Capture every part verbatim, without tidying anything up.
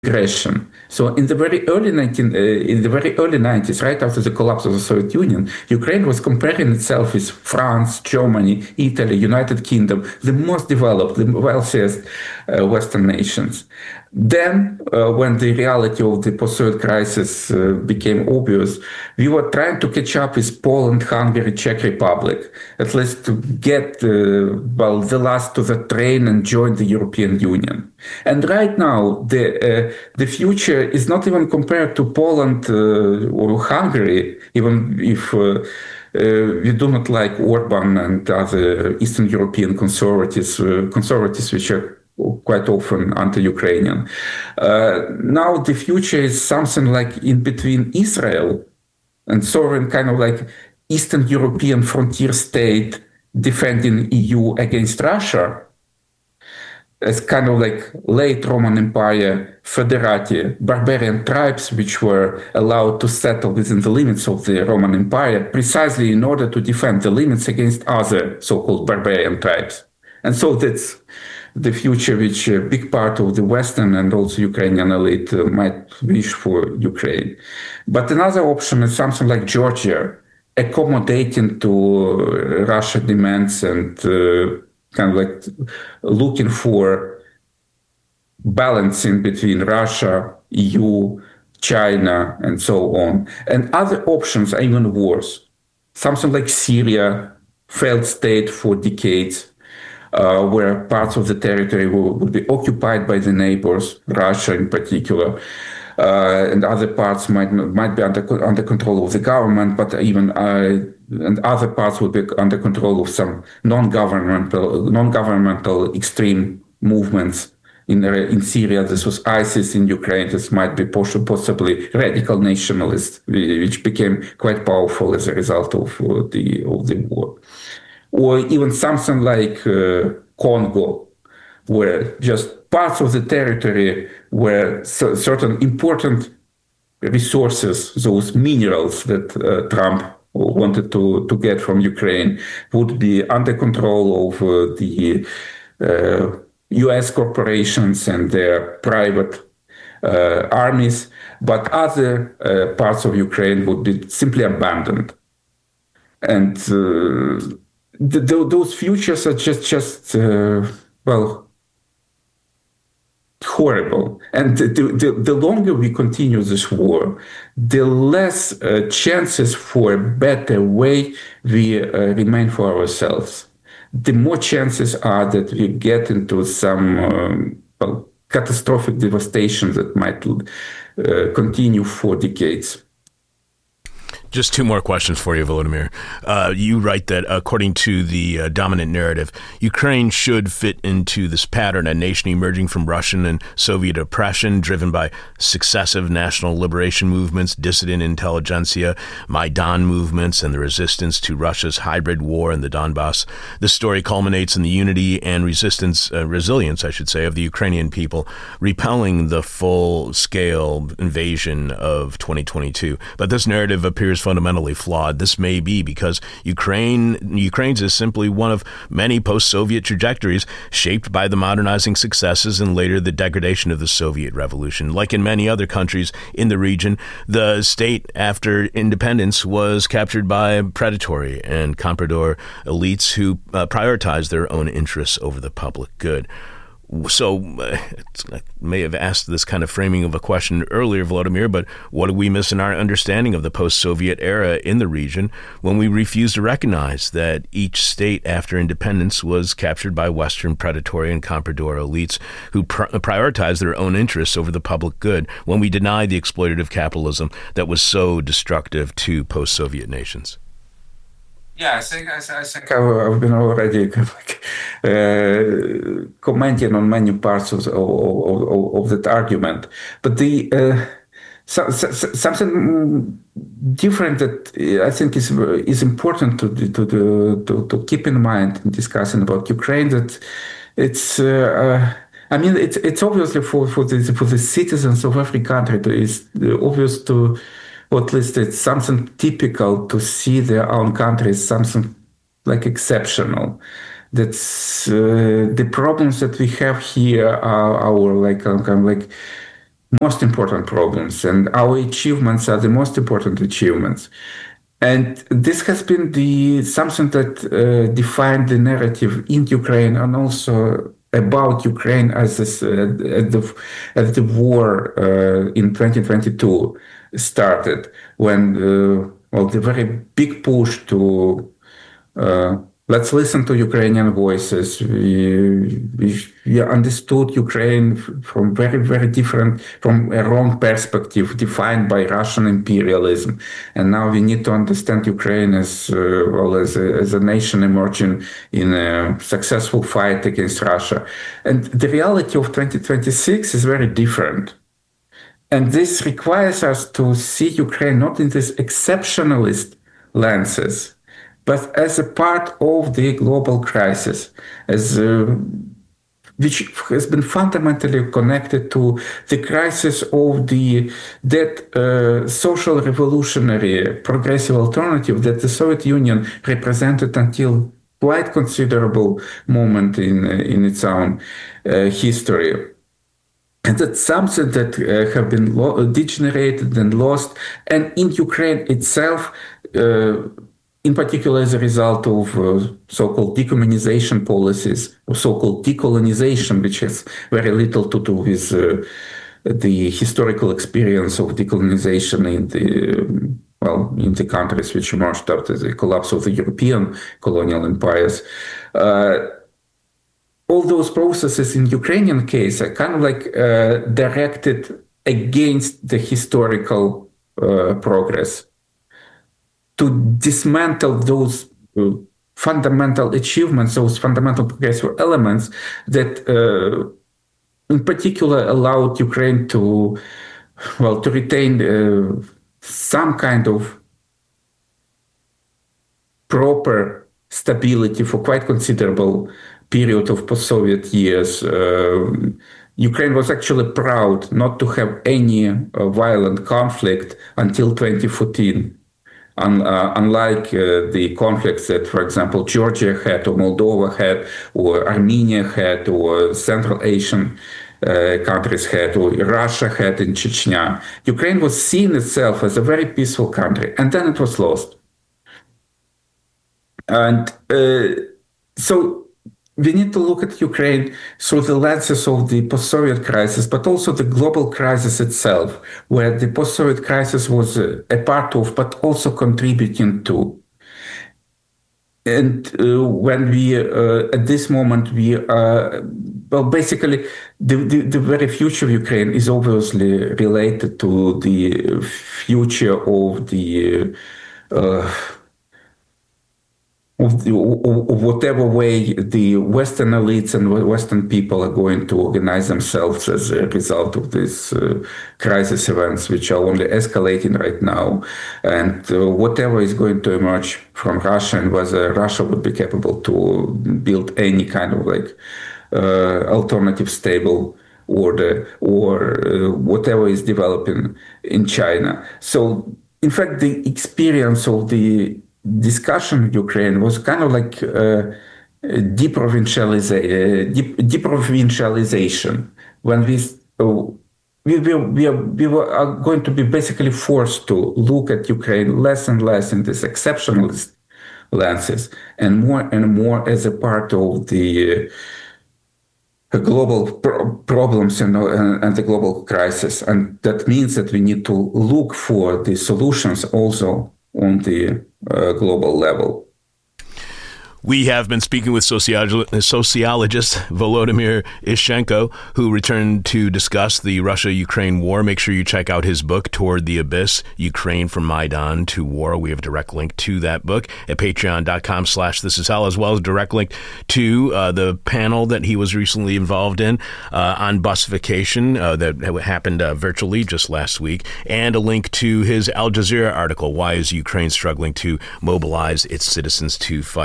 aggression. So in the very early nineteen, uh, in the very early nineties, right after the collapse of the Soviet Union, Ukraine was comparing itself with France, Germany, Italy, United Kingdom, the most developed, the wealthiest uh, Western nations. Then, uh, when the reality of the post-Soviet crisis uh, became obvious, we were trying to catch up with Poland, Hungary, Czech Republic, at least to get uh, well the last to the train and join the European Union. And right now, the uh, the future is not even compared to Poland uh, or Hungary, even if. Uh, Uh, we do not like Orban and other Eastern European conservatives, uh, conservatives which are quite often anti-Ukrainian. Uh, now the future is something like in between Israel and sovereign kind of like Eastern European frontier state defending E U against Russia, as kind of like late Roman Empire federati, barbarian tribes which were allowed to settle within the limits of the Roman Empire precisely in order to defend the limits against other so-called barbarian tribes. And so that's the future which a big part of the Western and also Ukrainian elite uh, might wish for Ukraine. But another option is something like Georgia, accommodating to Russia demands and uh, kind of like looking for balancing between Russia, E U, China, and so on. And other options are even worse. Something like Syria, failed state for decades, uh, where parts of the territory will, will be occupied by the neighbors, Russia in particular, uh, and other parts might might be under under control of the government, but even uh, and other parts will be under control of some non-governmental non-governmental extreme movements. In, in Syria, this was ISIS. In Ukraine, this might be possibly radical nationalists, which became quite powerful as a result of uh, the of the war. Or even something like uh, Congo, where just parts of the territory where c- certain important resources, those minerals that uh, Trump wanted to, to get from Ukraine, would be under control of uh, the uh, U S corporations and their private uh, armies, but other uh, parts of Ukraine would be simply abandoned. And uh, th- th- those futures are just, just uh, well, horrible. And the, the, the longer we continue this war, the less uh, chances for a better way we uh, remain for ourselves. The more chances are that we get into some um, well, catastrophic devastation that might uh, continue for decades. Just two more questions for you, Volodymyr. Uh, you write that according to the uh, dominant narrative, Ukraine should fit into this pattern, a nation emerging from Russian and Soviet oppression, driven by successive national liberation movements, dissident intelligentsia, Maidan movements, and the resistance to Russia's hybrid war in the Donbass. This story culminates in the unity and resistance, uh, resilience, I should say, of the Ukrainian people, repelling the full-scale invasion of twenty twenty-two. But this narrative appears fundamentally flawed. This may be because Ukraine Ukraine's is simply one of many post-Soviet trajectories shaped by the modernizing successes and later the degradation of the Soviet Revolution. Like in many other countries in the region, the state after independence was captured by predatory and comprador elites who uh, prioritized their own interests over the public good. So uh, I may have asked this kind of framing of a question earlier, Volodymyr, but what do we miss in our understanding of the post-Soviet era in the region when we refuse to recognize that each state after independence was captured by Western predatory and comprador elites who pr- prioritized their own interests over the public good, when we deny the exploitative capitalism that was so destructive to post-Soviet nations? Yeah, I think I, I think I've, I've been already like, uh, commenting on many parts of, the, of, of, of that argument, but the uh, so, so, something different that I think is is important to to to, to, to keep in mind in discussing about Ukraine. That it's. Uh, I mean, it's it's obviously for for the for the citizens of every country. It's obvious to. Or at least it's something typical to see their own country as something like exceptional. That's uh, the problems that we have here are our like kind of like most important problems, and our achievements are the most important achievements. And this has been the something that uh, defined the narrative in Ukraine and also about Ukraine as this, uh, as the as the war uh, in twenty twenty-two started, when uh, well the very big push to uh, let's listen to Ukrainian voices. We, we, we understood Ukraine from very, very different, from a wrong perspective defined by Russian imperialism. And now we need to understand Ukraine as, uh, well, as a, as a nation emerging in a successful fight against Russia. And the reality of twenty twenty-six is very different. And this requires us to see Ukraine not in these exceptionalist lenses, but as a part of the global crisis, as uh, which has been fundamentally connected to the crisis of the that uh, social revolutionary progressive alternative that the Soviet Union represented until quite considerable moment in in its own uh, history. And that's something that uh, have been lo- degenerated and lost, and in Ukraine itself. Uh, in particular as a result of uh, so-called decommunization policies, or so-called decolonization, which has very little to do with uh, the historical experience of decolonization in the, um, well, in the countries which emerged after the collapse of the European colonial empires. Uh, all those processes in Ukrainian case are kind of like uh, directed against the historical uh, progress, to dismantle those uh, fundamental achievements, those fundamental progressive elements that, uh, in particular, allowed Ukraine to, well, to retain uh, some kind of proper stability for quite considerable period of post-Soviet years. Uh, Ukraine was actually proud not to have any uh, violent conflict until twenty fourteen. Un, uh, unlike uh, the conflicts that, for example, Georgia had, or Moldova had, or Armenia had, or Central Asian uh, countries had, or Russia had in Chechnya, Ukraine was seen itself as a very peaceful country, and then it was lost. And uh, so we need to look at Ukraine through the lenses of the post-Soviet crisis, but also the global crisis itself, where the post-Soviet crisis was a part of, but also contributing to. And uh, when we, uh, at this moment, we are, well, basically, the, the, the very future of Ukraine is obviously related to the future of the uh, Of, the, of whatever way the Western elites and Western people are going to organize themselves as a result of these uh, crisis events, which are only escalating right now, and uh, whatever is going to emerge from Russia, and whether Russia would be capable to build any kind of like uh, alternative stable order, or uh, whatever is developing in China. So, in fact, the experience of the discussion in Ukraine was kind of like uh, deprovincializa- de- deprovincialization, when we, uh, we, we, we, are, we are going to be basically forced to look at Ukraine less and less in these exceptionalist lenses, and more and more as a part of the uh, global pro- problems and, uh, and the global crisis. And that means that we need to look for the solutions also on the uh, global level. We have been speaking with sociolog- sociologist Volodymyr Ishchenko, who returned to discuss the Russia-Ukraine war. Make sure you check out his book, Toward the Abyss, Ukraine from Maidan to War. We have a direct link to that book at patreon.com slash this is hell, as well as a direct link to uh, the panel that he was recently involved in uh, on busification uh, that happened uh, virtually just last week, and a link to his Al Jazeera article, Why is Ukraine Struggling to Mobilize Its Citizens to Fight? Make sure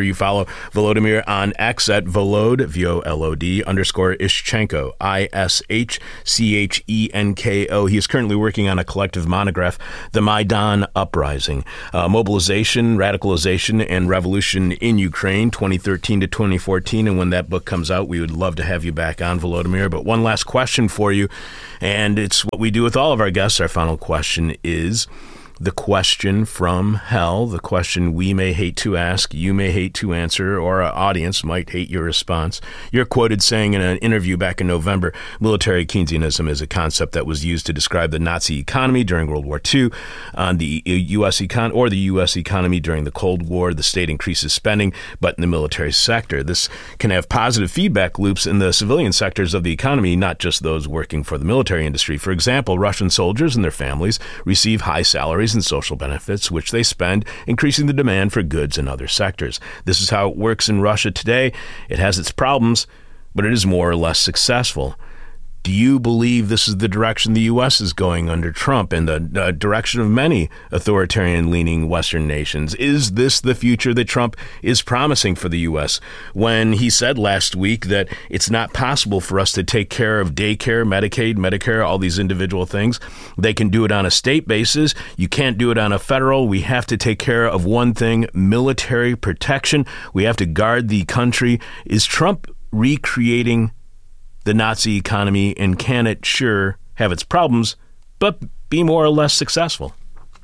sure you follow Volodymyr on X at Volod, V O L O D, underscore Ischenko, I S H C H E N K O. He is currently working on a collective monograph, The Maidan Uprising, uh, Mobilization, Radicalization, and Revolution in Ukraine, twenty thirteen to twenty fourteen. And when that book comes out, we would love to have you back on, Volodymyr. But one last question for you, and it's what we do with all of our guests. Our final question is the question from hell, the question we may hate to ask, you may hate to answer, or our audience might hate your response. You're quoted saying in an interview back in November, military Keynesianism is a concept that was used to describe the Nazi economy during World War Two, on the U S econ or the U S economy during the Cold War. The state increases spending, but in the military sector. This can have positive feedback loops in the civilian sectors of the economy, not just those working for the military industry. For example, Russian soldiers and their families receive high salaries and social benefits, which they spend, increasing the demand for goods in other sectors. This is how it works in Russia today. It has its problems, but it is more or less successful. Do you believe this is the direction the U S is going under Trump and the uh, direction of many authoritarian-leaning Western nations? Is this the future that Trump is promising for the U S when he said last week that it's not possible for us to take care of daycare, Medicaid, Medicare, all these individual things? They can do it on a state basis. You can't do it on a federal. We have to take care of one thing, military protection. We have to guard the country. Is Trump recreating the Nazi economy, and can it sure have its problems, but be more or less successful?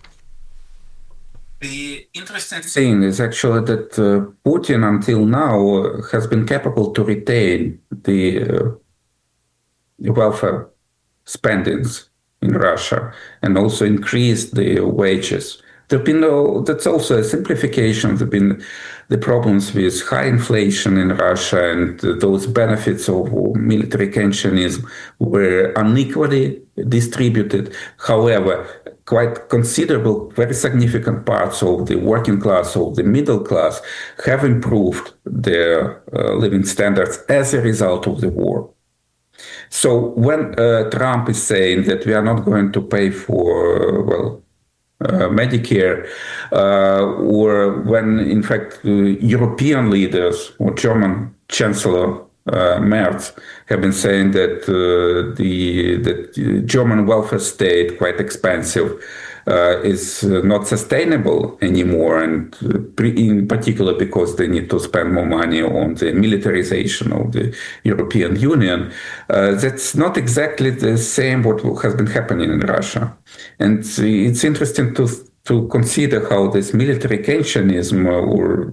The interesting thing is actually that uh, Putin until now uh, has been capable to retain the uh, welfare spendings in Russia and also increase the wages. There've been no, that's also a simplification. There've been the problems with high inflation in Russia, and those benefits of military Keynesianism were unequally distributed. However, quite considerable, very significant parts of the working class, of the middle class, have improved their uh, living standards as a result of the war. So when uh, Trump is saying that we are not going to pay for, uh, well, Uh, Medicare, uh, or when, in fact, uh, European leaders or German Chancellor uh, Merz have been saying that uh, the that German welfare state, quite expensive, uh, is not sustainable anymore, and in particular because they need to spend more money on the militarization of the European Union. Uh, that's not exactly the same what has been happening in Russia. And it's interesting to to consider how this military Keynesianism, or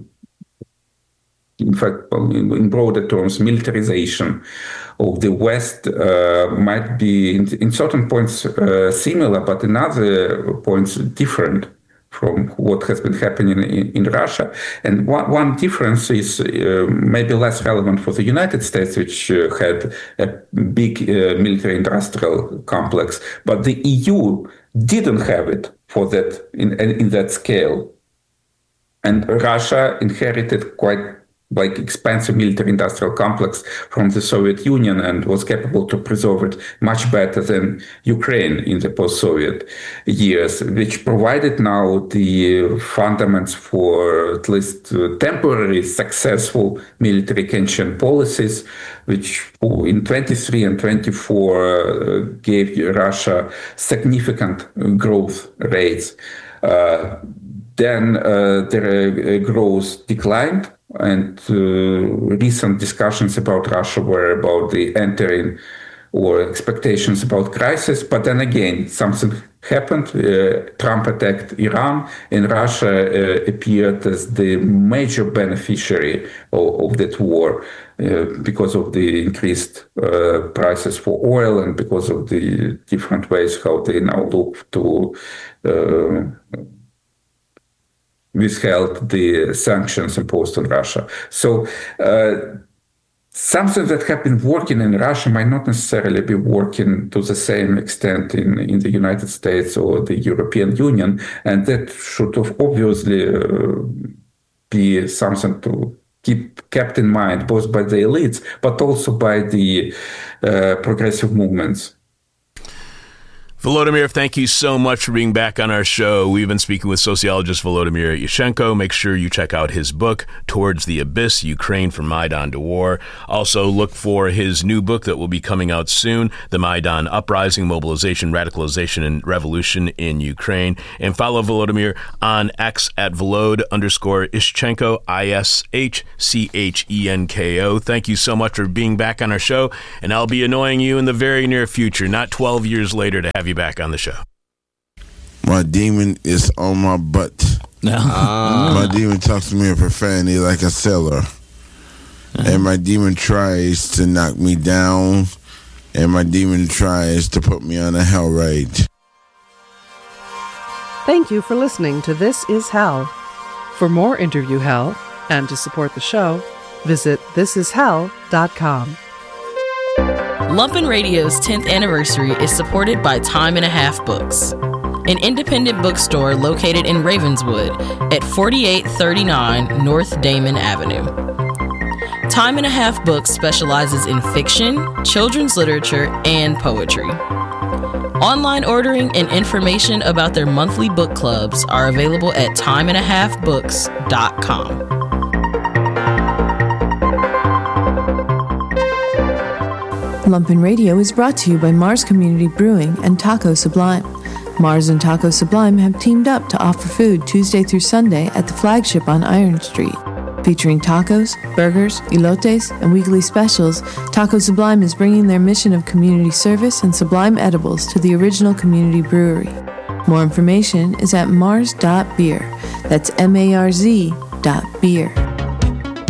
in fact, in broader terms, militarization of the West uh, might be in, in certain points uh, similar, but in other points different from what has been happening in, in Russia. And one, one difference is uh, maybe less relevant for the United States, which uh, had a big uh, military-industrial complex, but the E U didn't have it for that in, in that scale. And Russia inherited quite like expensive military-industrial complex from the Soviet Union and was capable to preserve it much better than Ukraine in the post-Soviet years, which provided now the fundamentals for at least uh, temporary successful military Keynesian policies, which in twenty-three and twenty-four uh, gave Russia significant growth rates. Uh, then uh, their uh, growth declined. And uh, recent discussions about Russia were about the entering or expectations about crisis. But then again, something happened. Uh, Trump attacked Iran, and Russia uh, appeared as the major beneficiary of, of that war uh, because of the increased uh, prices for oil and because of the different ways how they now look to uh, withheld the sanctions imposed on Russia. So uh, something that have been working in Russia might not necessarily be working to the same extent in, in the United States or the European Union. And that should have obviously uh, be something to keep kept in mind, both by the elites, but also by the uh, progressive movements. Volodymyr, thank you so much for being back on our show. We've been speaking with sociologist Volodymyr Yushchenko. Make sure you check out his book, Towards the Abyss, Ukraine from Maidan to War. Also, look for his new book that will be coming out soon, The Maidan Uprising, Mobilization, Radicalization, and Revolution in Ukraine. And follow Volodymyr on X at Volod underscore Ishchenko, I S H C H E N K O. Thank you so much for being back on our show, and I'll be annoying you in the very near future, not twelve years later, to have you back on the show. My demon is on my butt. No. Uh. My demon talks to me in profanity like a sailor. Uh-huh. And my demon tries to knock me down. And my demon tries to put me on a hell ride. Thank you for listening to This Is Hell. For more Interview Hell and to support the show, visit this is hell dot com. Lumpen Radio's tenth anniversary is supported by Time and a Half Books, an independent bookstore located in Ravenswood at forty-eight thirty-nine North Damon Avenue. Time and a Half Books specializes in fiction, children's literature, and poetry. Online ordering and information about their monthly book clubs are available at time and a half books dot com. Lumpen Radio is brought to you by Mars Community Brewing and Taco Sublime. Mars and Taco Sublime have teamed up to offer food Tuesday through Sunday at the flagship on Iron Street. Featuring tacos, burgers, elotes, and weekly specials, Taco Sublime is bringing their mission of community service and sublime edibles to the original community brewery. More information is at mars dot beer. That's M A R Z dot beer.